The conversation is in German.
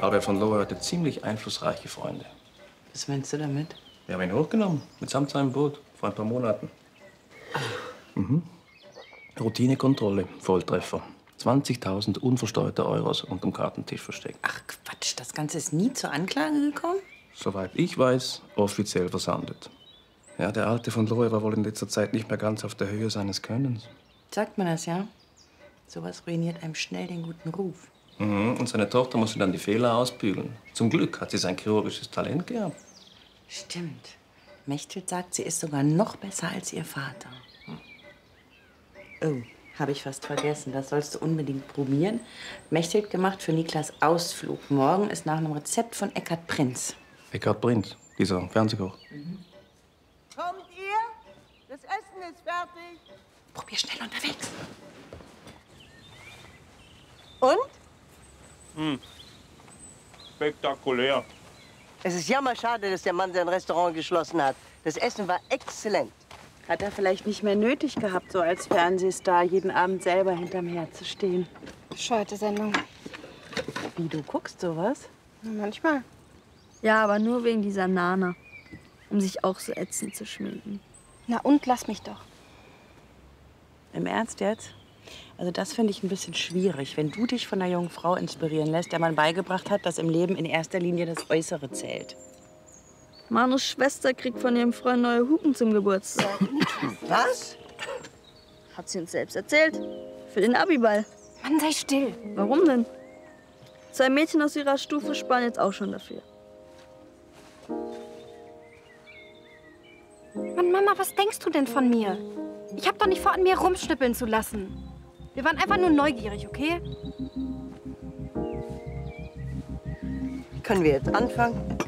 Albert von Lohe hatte ziemlich einflussreiche Freunde. Was meinst du damit? Wir haben ihn hochgenommen, mitsamt seinem Boot, vor ein paar Monaten. Mhm. Routinekontrolle, Volltreffer. 20.000 unversteuerte Euros unterm Kartentisch versteckt. Ach Quatsch, das Ganze ist nie zur Anklage gekommen? Soweit ich weiß, offiziell versandet. Ja, der Alte von Lohe war wohl in letzter Zeit nicht mehr ganz auf der Höhe seines Könnens. Sagt man das, ja? Sowas ruiniert einem schnell den guten Ruf. Mhm. Und seine Tochter musste dann die Fehler ausbügeln. Zum Glück hat sie sein chirurgisches Talent gehabt. Stimmt. Mechthild sagt, sie ist sogar noch besser als ihr Vater. Oh, habe ich fast vergessen. Das sollst du unbedingt probieren. Mechthild gemacht für Niklas Ausflug. Morgen ist nach einem Rezept von Eckhard Prinz. Eckhard Prinz, dieser Fernsehkoch. Kommt ihr? Das Essen ist fertig. Probier schnell unterwegs. Und? Spektakulär. Es ist jammerschade, dass der Mann sein Restaurant geschlossen hat. Das Essen war exzellent. Hat er vielleicht nicht mehr nötig gehabt, so als Fernsehstar jeden Abend selber hinterm Herd zu stehen? Bescheuerte Sendung. Wie, du guckst sowas? Manchmal. Ja, aber nur wegen dieser Nana. Um sich auch so ätzend zu schminken. Na und, lass mich doch. Im Ernst jetzt? Also das finde ich ein bisschen schwierig, wenn du dich von einer jungen Frau inspirieren lässt, der man beigebracht hat, dass im Leben in erster Linie das Äußere zählt. Manus Schwester kriegt von ihrem Freund neue Hupen zum Geburtstag. Was? Hat sie uns selbst erzählt. Für den Abiball. Mann, sei still. Warum denn? 2 Mädchen aus ihrer Stufe sparen jetzt auch schon dafür. Mann, Mama, was denkst du denn von mir? Ich hab doch nicht vor, an mir rumschnippeln zu lassen. Wir waren einfach nur neugierig, okay? Können wir jetzt anfangen?